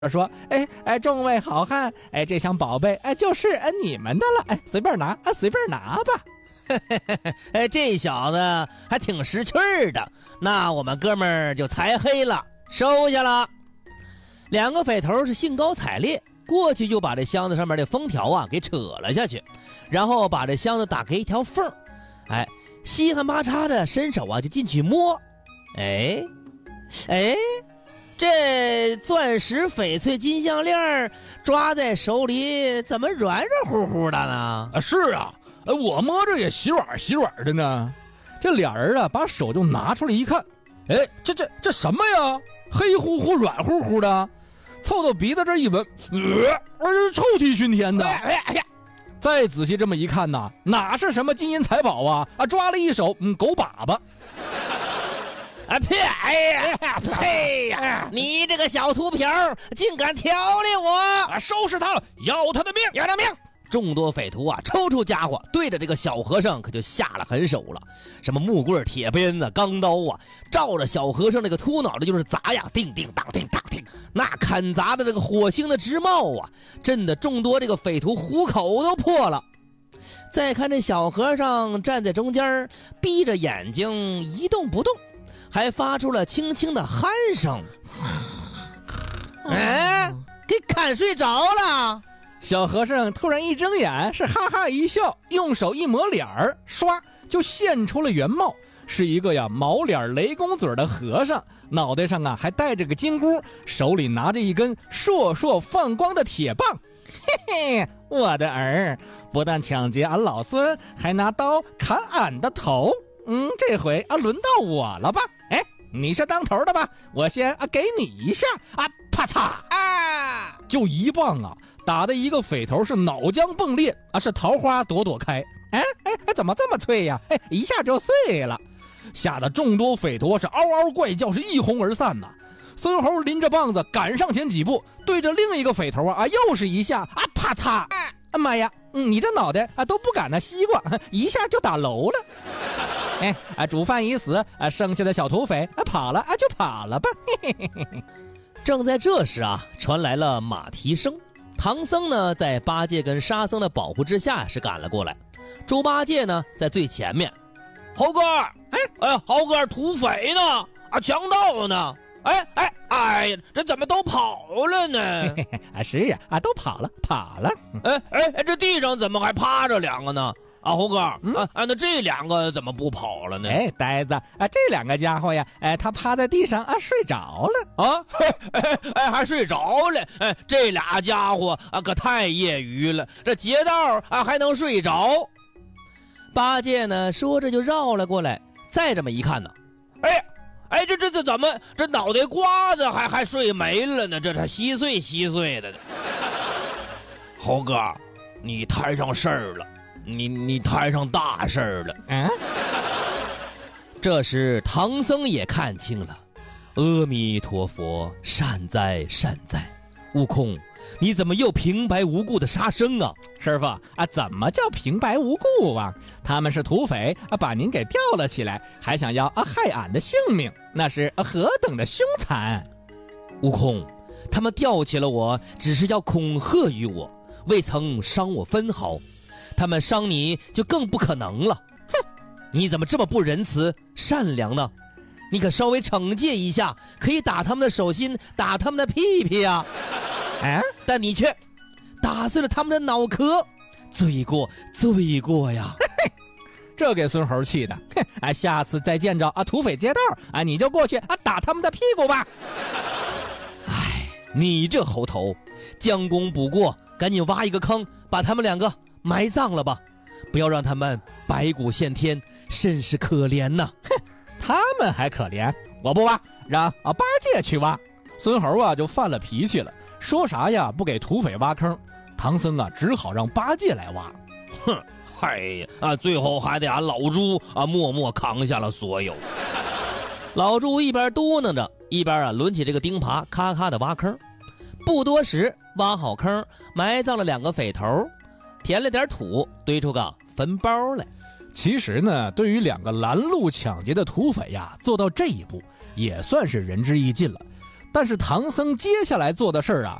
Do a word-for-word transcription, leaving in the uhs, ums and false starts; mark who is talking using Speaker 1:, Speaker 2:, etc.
Speaker 1: 说，哎哎，众位好汉，哎，这箱宝贝，哎，就是哎你们的了，哎，随便拿，啊，随便拿吧。
Speaker 2: 哎，这小子还挺识趣儿的，那我们哥们儿就财黑了，收下了。两个匪头是兴高采烈，过去就把这箱子上面的封条啊给扯了下去，然后把这箱子打开一条缝，哎，稀罕巴叉的伸手啊就进去摸，哎哎。这钻石翡翠金项链抓在手里怎么软软乎乎的呢？
Speaker 1: 啊，是啊，我摸着也洗软洗软的呢。这俩人啊，把手就拿出来一看，哎，这这这什么呀？黑乎乎、软乎乎的，凑到鼻子这一闻，呃，臭气熏天的。哎呀哎呀！再仔细这么一看呐，哪是什么金银财宝啊？啊，抓了一手，嗯，狗粑粑。
Speaker 2: 啊呸！哎呀，呸呀！你这个小秃瓢，竟敢挑衅我！
Speaker 1: 啊，收拾他，要他的命，
Speaker 2: 要他命！众多匪徒啊，抽出家伙，对着这个小和尚可就下了狠手了。什么木棍、铁鞭子、钢刀啊，照着小和尚那个秃脑袋就是砸呀，叮叮当叮当叮。那砍砸的这个火星的直冒啊，震得众多这个匪徒虎口都破了。再看这小和尚站在中间，闭着眼睛一动不动。还发出了轻轻的鼾声，哎，给砍睡着了。
Speaker 1: 小和尚突然一睁眼，是哈哈一笑，用手一抹脸儿，唰就现出了原貌，是一个呀毛脸雷公嘴的和尚，脑袋上啊还戴着个金箍，手里拿着一根烁烁放光的铁棒。嘿嘿，我的儿不但抢劫俺老孙，还拿刀砍俺的头。嗯，这回啊，轮到我了吧？哎，你是当头的吧？我先啊给你一下啊，啪嚓啊，就一棒啊，打的一个匪头是脑浆迸裂啊，是桃花朵朵开。哎哎哎，怎么这么脆呀？哎，一下就碎了，吓得众多匪头是嗷嗷怪叫，是一哄而散呐。孙猴拎着棒子赶上前几步，对着另一个匪头啊啊，又是一下啊，啪嚓！啊妈呀，嗯，你这脑袋啊都不赶那西瓜，一下就打楼了。哎啊，主犯已死啊，剩下的小土匪啊跑了啊就跑了吧。嘿嘿嘿嘿。
Speaker 2: 正在这时啊，传来了马蹄声。唐僧呢，在八戒跟沙僧的保护之下是赶了过来。猪八戒呢，在最前面。猴哥，哎哎，猴哥，土匪呢？啊，强盗呢？哎哎哎呀，这怎么都跑了呢？
Speaker 1: 嘿嘿嘿啊，是啊啊，都跑了跑了。
Speaker 2: 哎哎哎，这地上怎么还趴着两个呢？啊，猴哥，嗯、啊啊，那这两个怎么不跑了呢？
Speaker 1: 哎，呆子啊，这两个家伙呀，哎，他趴在地上啊，睡着了
Speaker 2: 啊，哎哎，还睡着了，哎，这俩家伙啊，可太业余了，这劫道啊还能睡着？八戒呢，说着就绕了过来，再这么一看呢，哎哎，这这这怎么这脑袋瓜子还还睡没了呢？这这稀碎稀碎的呢。猴哥，你摊上事儿了。你你摊上大事儿了，嗯。这时唐僧也看清了，阿弥陀佛，善哉善哉。悟空，你怎么又平白无故的杀生啊？
Speaker 1: 师傅啊，怎么叫平白无故啊？他们是土匪啊，把您给吊了起来，还想要啊害俺的性命，那是何等的凶残！
Speaker 2: 悟空，他们吊起了我，只是要恐吓于我，未曾伤我分毫。他们伤你就更不可能了。哼，你怎么这么不仁慈善良呢？你可稍微惩戒一下，可以打他们的手心，打他们的屁屁啊！啊，但你却打碎了他们的脑壳，罪过罪过呀！
Speaker 1: 这给孙猴气的，啊，下次再见着啊土匪劫道啊，你就过去啊打他们的屁股吧。
Speaker 2: 哎，你这猴头，将功补过，赶紧挖一个坑，把他们两个埋葬了吧，不要让他们白骨现天，甚是可怜呐！
Speaker 1: 哼，他们还可怜，我不挖，让啊八戒去挖。孙猴啊就犯了脾气了，说啥呀不给土匪挖坑，唐僧啊只好让八戒来挖。
Speaker 2: 哼，嗨呀啊，最后还得俺老猪啊默默扛下了所有。老猪一边嘟囔着，一边啊抡起这个钉耙，咔咔的挖坑。不多时，挖好坑，埋葬了两个匪头。填了点土，堆出个坟包来。
Speaker 1: 其实呢，对于两个拦路抢劫的土匪呀，做到这一步也算是仁至义尽了。 但是唐僧接下来做的事儿啊，